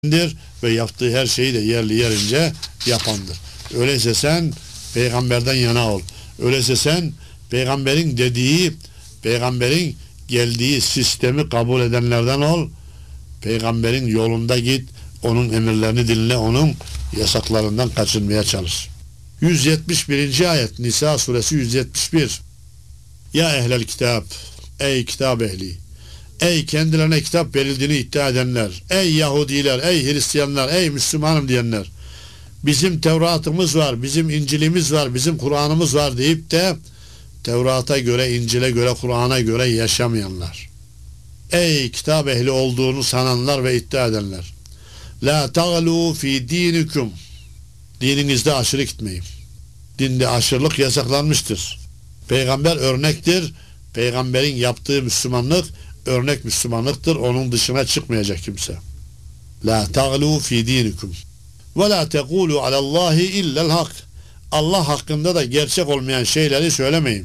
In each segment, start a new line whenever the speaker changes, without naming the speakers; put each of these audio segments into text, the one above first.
ve yaptığı her şeyi de yerli yerince yapandır. Öyleyse sen peygamberden yana ol. Öyleyse sen peygamberin dediği, peygamberin geldiği sistemi kabul edenlerden ol. Peygamberin yolunda git, onun emirlerini dinle, onun yasaklarından kaçınmaya çalış. 171. ayet Nisa suresi 171. Ya ehlel kitap, ey kitap ehli, ey kendilerine kitap verildiğini iddia edenler, ey Yahudiler, ey Hristiyanlar, ey Müslümanım diyenler, bizim Tevrat'ımız var, bizim İncil'imiz var, bizim Kur'an'ımız var deyip de Tevrat'a göre, İncil'e göre, Kur'an'a göre yaşamayanlar, ey kitap ehli olduğunu sananlar ve iddia edenler, la tağlu fi dinikum, dininizde aşırı gitmeyin. Dinde aşırılık yasaklanmıştır. Peygamber örnektir. Peygamberin yaptığı Müslümanlık örnek Müslümanlıktır. Onun dışına çıkmayacak kimse. La tağlu fi dinikum ve la tekulu alallahi illel hak. Allah hakkında da gerçek olmayan şeyleri söylemeyin.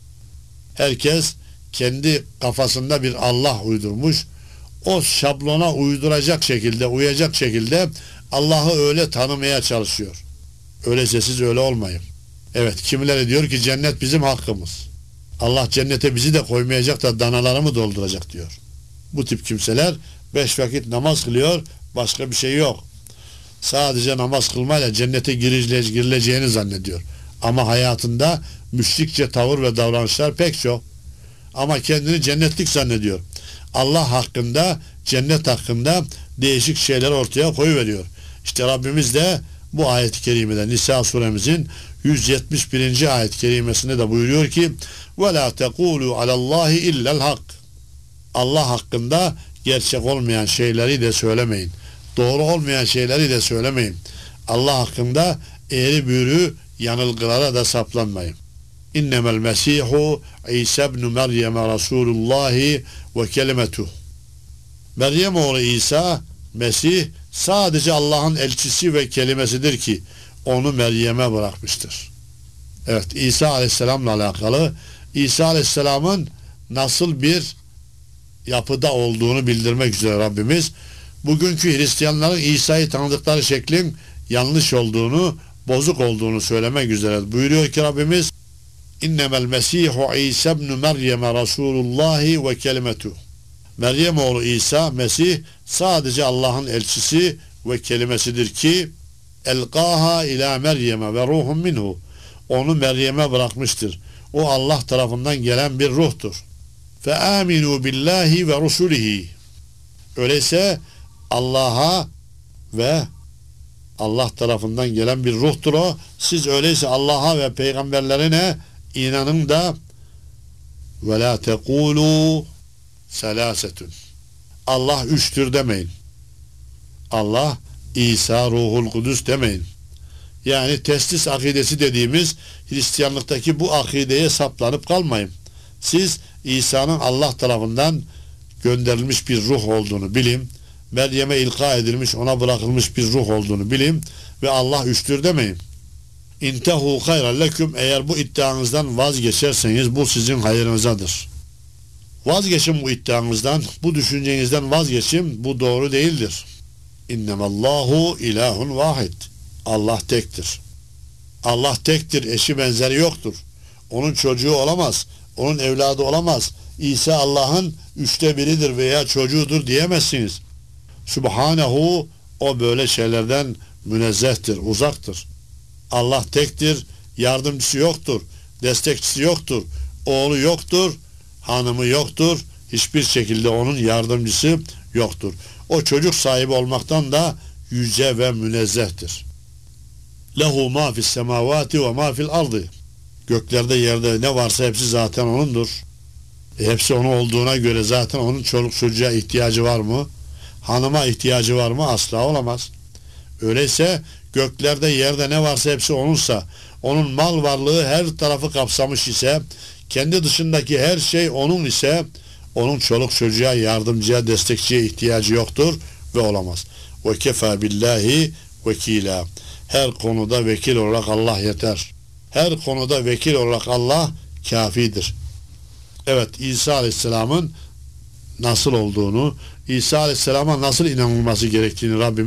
Herkes kendi kafasında bir Allah uydurmuş. O şablona uyduracak şekilde, uyacak şekilde Allah'ı öyle tanımaya çalışıyor. Öyleyse siz öyle olmayın. Evet, kimileri diyor ki cennet bizim hakkımız. Allah cennete bizi de koymayacak da danaları mı dolduracak diyor. Bu tip kimseler 5 vakit namaz kılıyor, başka bir şey yok. Sadece namaz kılmayla cennete girileceğini zannediyor. Ama hayatında müşrikçe tavır ve davranışlar pek çok. Ama kendini cennetlik zannediyor. Allah hakkında, cennet hakkında değişik şeyler ortaya koyuveriyor. İşte Rabbimiz de bu ayet-i kerimede Nisa suremizin 171. ayet-i kerimesinde de buyuruyor ki وَلَا تَقُولُوا عَلَى اللّٰهِ اِلَّا الْحَقِّ. Allah hakkında gerçek olmayan şeyleri de söylemeyin. Doğru olmayan şeyleri de söylemeyin. Allah hakkında eğri büğrü yanılgılara da saplanmayın. İnnemel Mesihu İsa ibn Meryem Resulullah ve kelimetuh. Meryem oğlu İsa, Mesih sadece Allah'ın elçisi ve kelimesidir ki onu Meryem'e bırakmıştır. Evet, İsa Aleyhisselam'la alakalı İsa Aleyhisselam'ın nasıl bir yapıda olduğunu bildirmek üzere Rabbimiz bugünkü Hristiyanların İsa'yı tanıdıkları şeklin yanlış olduğunu, bozuk olduğunu söylemek üzere buyuruyor ki Rabbimiz İnnemel Mesihu İsa ibn Meryem Resulullah ve kelimetuh. Meryem oğlu İsa, Mesih sadece Allah'ın elçisi ve kelimesidir ki elqaha ila Meryem'e ve ruhun minhu. Onu Meryem'e bırakmıştır. O Allah tarafından gelen bir ruhtur. Fe aminu billahi ve rusulihi. Öyleyse Allah'a ve Allah tarafından gelen bir ruhtur o. Siz öyleyse Allah'a ve peygamberlerine inanın da ve la tekulu selasetun. Allah üçtür demeyin. Allah İsa Ruhul Kudüs demeyin. Yani teslis akidesi dediğimiz Hristiyanlıktaki bu akideye saplanıp kalmayın. Siz İsa'nın Allah tarafından gönderilmiş bir ruh olduğunu bilin. Meryem'e ilka edilmiş, ona bırakılmış bir ruh olduğunu bilin ve Allah üçtür demeyin. İntehu hayran leküm. Eğer bu iddianızdan vazgeçerseniz bu sizin hayırınızadır. Vazgeçin bu iddianızdan, bu düşüncenizden vazgeçin, bu doğru değildir. İnnemallahu ilahun vahid. Allah tektir. Allah tektir, eşi benzeri yoktur. Onun çocuğu olamaz, onun evladı olamaz. İsa Allah'ın 1/3'üdür veya çocuğudur diyemezsiniz. Subhanehu, o böyle şeylerden münezzehtir, uzaktır. Allah tektir, yardımcısı yoktur, destekçisi yoktur, oğlu yoktur, hanımı yoktur, hiçbir şekilde onun yardımcısı yoktur. O çocuk sahibi olmaktan da yüce ve münezzehtir. Lehu ma fis semavati ve ma fil ardı. Göklerde yerde ne varsa hepsi zaten onundur. Hepsi onun olduğuna göre zaten onun çoluk çocuğa ihtiyacı var mı? Hanıma ihtiyacı var mı? Asla olamaz. Öyleyse göklerde yerde ne varsa hepsi onunsa, onun mal varlığı her tarafı kapsamış ise, kendi dışındaki her şey onun ise, onun çoluk çocuğa, yardımcıya, destekçiye ihtiyacı yoktur ve olamaz. Ve kefa billahi vekila. Her konuda vekil olarak Allah yeter. Her konuda vekil olarak Allah kafidir. Evet, İsa Aleyhisselam'ın nasıl olduğunu, İsa Aleyhisselam'a nasıl inanılması gerektiğini Rabbimiz